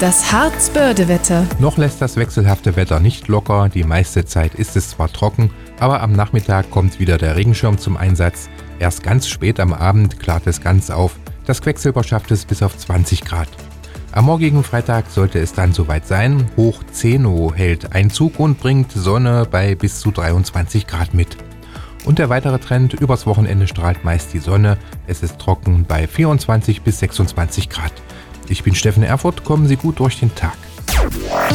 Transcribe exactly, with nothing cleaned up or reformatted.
Das Harz-Börde-Wetter. Noch lässt das wechselhafte Wetter nicht locker. Die meiste Zeit ist es zwar trocken, aber am Nachmittag kommt wieder der Regenschirm zum Einsatz. Erst ganz spät am Abend klart es ganz auf. Das Quecksilber schafft es bis auf zwanzig Grad. Am morgigen Freitag sollte es dann soweit sein. Hoch Zeno hält Einzug und bringt Sonne bei bis zu dreiundzwanzig Grad mit. Und der weitere Trend: übers Wochenende strahlt meist die Sonne. Es ist trocken bei vierundzwanzig bis sechsundzwanzig Grad. Ich bin Steffen Erfurt, kommen Sie gut durch den Tag.